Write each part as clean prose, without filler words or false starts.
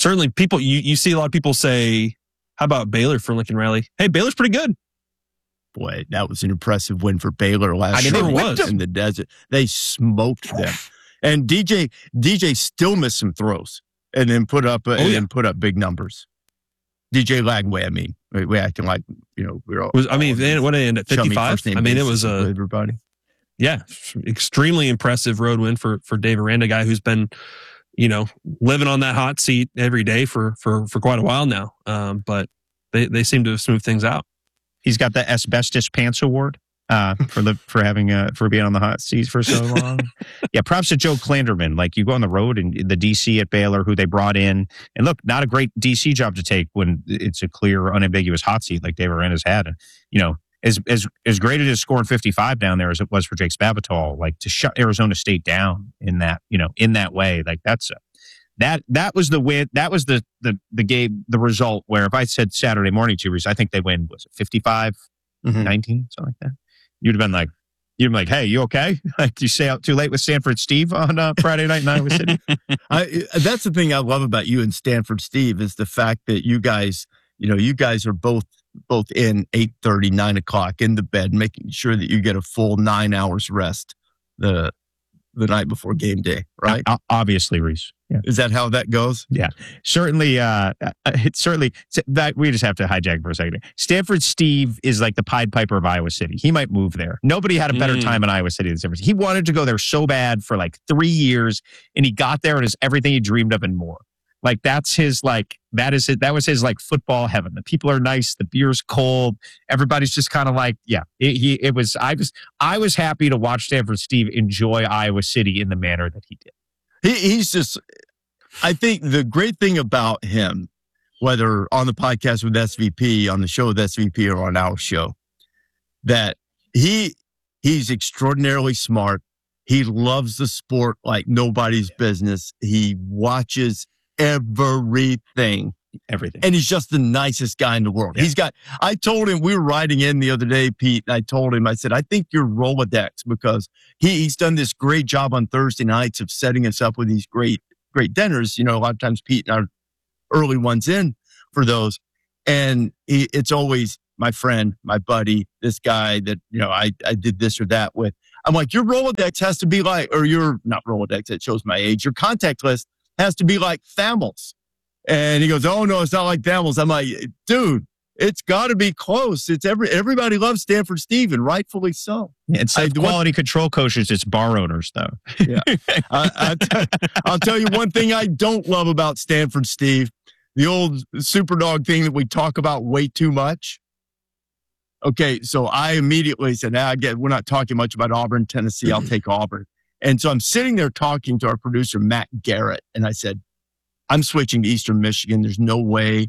certainly people, you see a lot of people say, how about Baylor for Lincoln Riley? Hey, Baylor's pretty good. Boy, that was an impressive win for Baylor last year in the desert. They smoked them. And DJ still missed some throws and then put up big numbers. DJ Lagway, I mean, we acting like, we're all. What did they end at 55? I mean, it was everybody. Yeah, extremely impressive road win for Dave Aranda, guy who's been, living on that hot seat every day for quite a while now. But they seem to have smoothed things out. He's got the Asbestos Pants Award for being on the hot seat for so long. Yeah, props to Joe Klanderman. Like, you go on the road and the DC at Baylor, who they brought in, and look, not a great DC job to take when it's a clear, unambiguous hot seat like Dave Aranda's had. And as great as scoring 55 down there as it was for Jake Spavital, like, to shut Arizona State down in that way, like, that was the win. That was the game, the result where if I said Saturday morning to you, I think they win, was it 55, 19, something like that? You'd have been like, hey, you okay? Like, you stay out too late with Stanford Steve on Friday night in Iowa City? That's the thing I love about you and Stanford Steve is the fact that you guys are both in 8:30, 9 o'clock in the bed, making sure that you get a full 9 hours rest the night before game day, right? Obviously, Reese. Yeah. Is that how that goes? Yeah, certainly. Certainly, that we just have to hijack for a second. Stanford Steve is like the Pied Piper of Iowa City. He might move there. Nobody had a better time in Iowa City than Stanford. He wanted to go there so bad for like 3 years, and he got there and it's everything he dreamed of and more. Like, that's his, like, that is it. That was his, like, football heaven. The people are nice. The beer's cold. Everybody's just kind of like, yeah. I was happy to watch Stanford Steve enjoy Iowa City in the manner that he did. He's just, I think the great thing about him, whether on the podcast with SVP, on the show with SVP, or on our show, that he's extraordinarily smart. He loves the sport like nobody's business. He watches everything. And he's just the nicest guy in the world. Yeah. I told him, we were riding in the other day, Pete, and I told him, I said, I think you're Rolodex, because he's done this great job on Thursday nights of setting us up with these great dinners. A lot of times Pete and our early ones in for those. And it's always my friend, my buddy, this guy that, I did this or that with. I'm like, your Rolodex has to be like, or your, not Rolodex, that shows my age, your contact list has to be like Thamels. And he goes, oh, no, it's not like Thamels. I'm like, dude, it's got to be close. It's everybody loves Stanford Steve, and rightfully so. Yeah, it's quality control coaches. It's bar owners, though. Yeah, I'll tell you one thing I don't love about Stanford Steve, the old Superdog thing that we talk about way too much. Okay, so I immediately said, we're not talking much about Auburn, Tennessee. I'll take Auburn. And so I'm sitting there talking to our producer, Matt Garrett, and I said, I'm switching to Eastern Michigan. There's no way,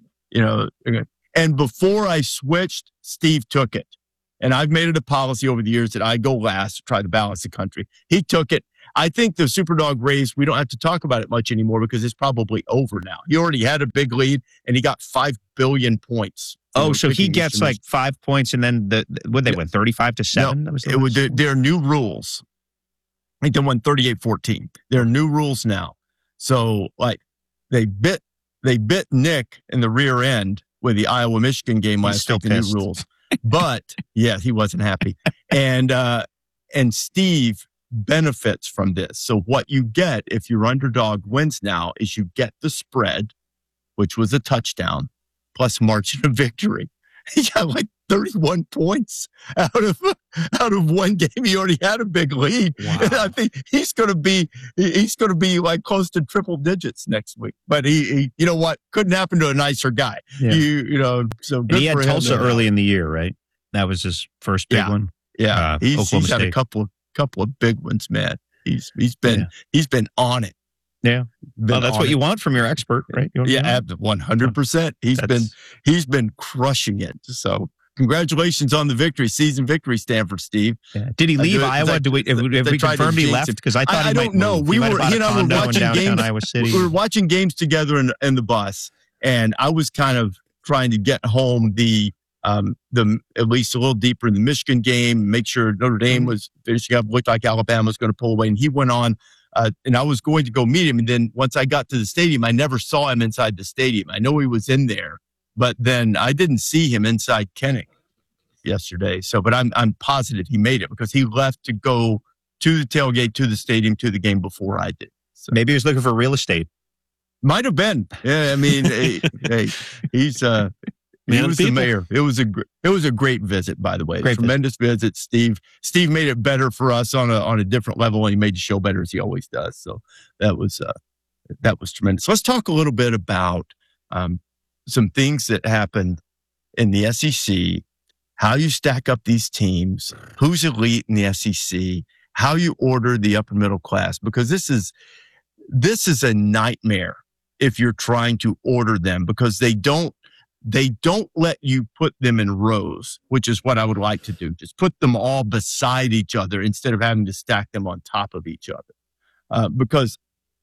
And before I switched, Steve took it. And I've made it a policy over the years that I go last to try to balance the country. He took it. I think the Superdog race, we don't have to talk about it much anymore because it's probably over now. He already had a big lead, and he got 5 billion points. Oh, so he gets like 5 points, and then would they win 35-7? No, there are new rules. I think they won 38-14. There are new rules now. So, like, they bit Nick in the rear end with the Iowa-Michigan game last week, the new rules. But, yeah, he wasn't happy. And Steve benefits from this. So what you get if your underdog wins now is you get the spread, which was a touchdown, plus margin of victory. He got like 31 points out of one game. He already had a big lead. Wow. And I think he's going to be like close to triple digits next week. But he you know what? Couldn't happen to a nicer guy. Yeah. So good. And he had Tulsa early in the year, right? That was his first big one. Yeah. He's had a couple of big ones, man. He's been on it. Yeah. Well, that's what you want from your expert, right? Yeah, 100%. He's been crushing it. So congratulations on the victory, season victory, Stanford Steve. Yeah. Did he leave Iowa? Have we confirmed he left? Because I thought I don't know. He and I were watching games. Iowa City. We were watching games together in the bus, and I was kind of trying to get home the at least a little deeper in the Michigan game, make sure Notre Dame was finishing up. Looked like Alabama was going to pull away, and he went on and I was going to go meet him. And then once I got to the stadium, I never saw him inside the stadium. I know he was in there, but then I didn't see him inside Kenning yesterday. So, but I'm positive he made it because he left to go to the tailgate, to the stadium, to the game before I did. So Maybe he was looking for real estate. might have been. Yeah, I mean, hey, he's he was the mayor. It was a great visit, by the way. Tremendous visit. Steve made it better for us on a different level, and he made the show better as he always does. So that was tremendous. Let's talk a little bit about some things that happened in the SEC, how you stack up these teams, who's elite in the SEC, how you order the upper middle class, because this is a nightmare if you're trying to order them, because they don't let you put them in rows, which is what I would like to do. Just put them all beside each other instead of having to stack them on top of each other. Because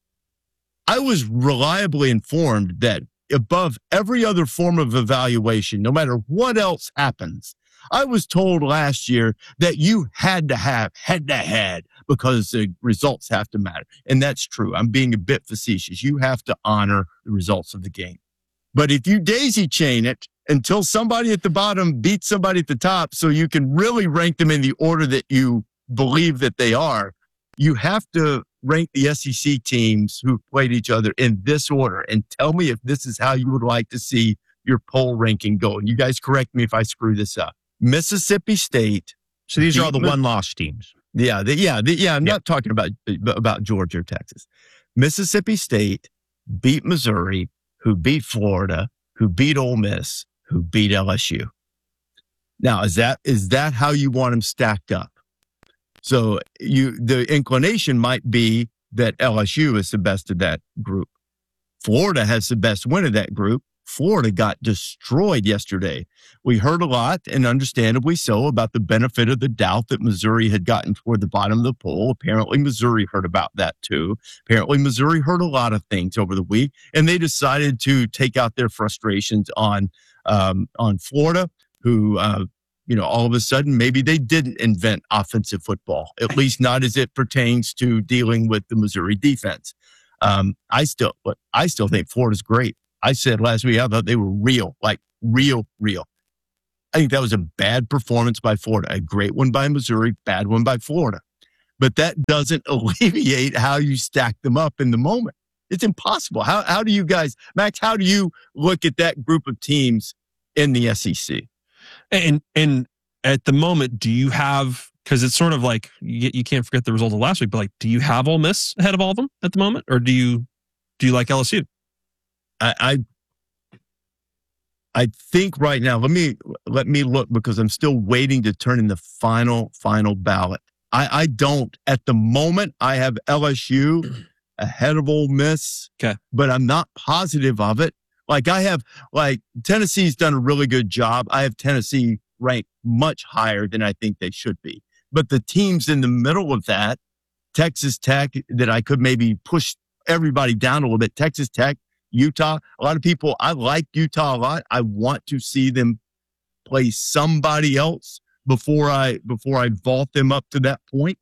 I was reliably informed that above every other form of evaluation, no matter what else happens, I was told last year that you had to have head-to-head because the results have to matter. And that's true. I'm being a bit facetious. You have to honor the results of the game. But if you daisy chain it until somebody at the bottom beats somebody at the top so you can really rank them in the order that you believe that they are, you have to rank the SEC teams who played each other in this order. And tell me if this is how you would like to see your poll ranking go. And you guys correct me if I screw this up. Mississippi State. So these are all the one-loss teams. I'm not talking about Georgia or Texas. Mississippi State beat Missouri, who beat Florida, who beat Ole Miss, who beat LSU. Now, is that how you want them stacked up? So the inclination might be that LSU is the best of that group. Florida has the best win of that group. Florida got destroyed yesterday. We heard a lot, and understandably so, about the benefit of the doubt that Missouri had gotten toward the bottom of the poll. Apparently, Missouri heard about that too. Apparently, Missouri heard a lot of things over the week, and they decided to take out their frustrations on Florida, who, all of a sudden, maybe they didn't invent offensive football, at least not as it pertains to dealing with the Missouri defense. I still think Florida's great. I said last week, I thought they were real, like real. I think that was a bad performance by Florida, a great one by Missouri, bad one by Florida. But that doesn't alleviate how you stack them up in the moment. It's impossible. How do you guys, Max, how do you look at that group of teams in the SEC? And at the moment, do you have, because it's sort of like, you can't forget the result of last week, but like, do you have Ole Miss ahead of all of them at the moment? Or do you like LSU? I think right now, let me look, because I'm still waiting to turn in the final ballot. I don't at the moment. I have LSU ahead of Ole Miss, okay, but I'm not positive of it. Tennessee's done a really good job. I have Tennessee ranked much higher than I think they should be. But the teams in the middle of that, Texas Tech, that I could maybe push everybody down a little bit. Texas Tech, Utah, a lot of people, I like Utah a lot. I want to see them play somebody else before I vault them up to that point.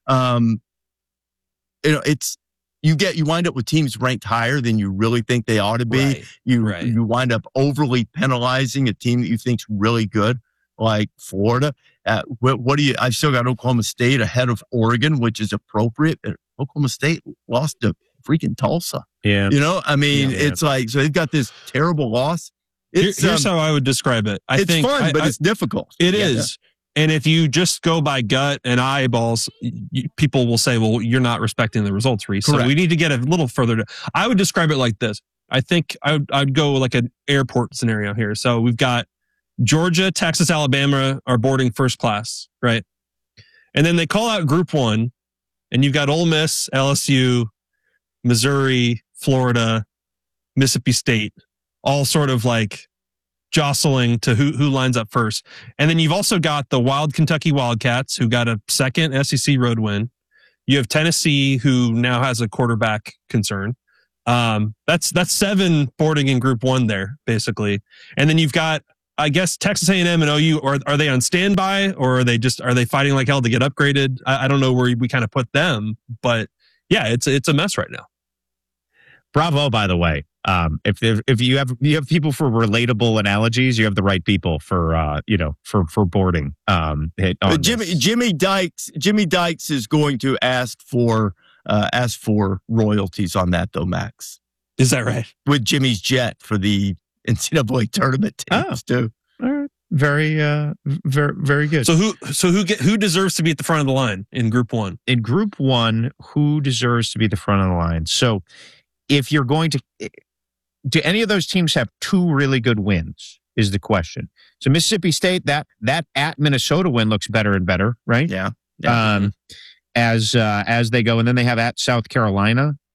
You wind up with teams ranked higher than you really think they ought to be. Right. You wind up overly penalizing a team that you think's really good, like Florida. I've still got Oklahoma State ahead of Oregon, which is appropriate. Oklahoma State lost to freaking Tulsa. Yeah. It's like, so they've got this terrible loss. Here's how I would describe it. I think fun, but it's difficult. It is. And if you just go by gut and eyeballs, people will say, well, you're not respecting the results, Reese. Correct. So we need to get a little further. I would describe it like this. I think I'd go like an airport scenario here. So we've got Georgia, Texas, Alabama are boarding first class, right? And then they call out group one, and you've got Ole Miss, LSU, Missouri, Florida, Mississippi State, all sort of like jostling to who lines up first. And then you've also got the wild Kentucky Wildcats, who got a second SEC road win. You have Tennessee, who now has a quarterback concern. That's 7 boarding in group one there, basically. And then you've got, I guess, Texas A&M and OU, or are they on standby, or are they fighting like hell to get upgraded? I don't know where we kind of put them, but yeah, it's a mess right now. Bravo, by the way. If you have people for relatable analogies, you have the right people for for boarding. Jimmy Dykes is going to ask for royalties on that though, Max. Is that right? With Jimmy's jet for the NCAA tournament teams too. All right. Very good. So who deserves to be at the front of the line in Group 1? In Group 1, who deserves to be at the front of the line? So if you're going to, do any of those teams have 2 really good wins is the question. So Mississippi State, that at Minnesota win looks better and better, right? Yeah. As they go, and then they have at South Carolina.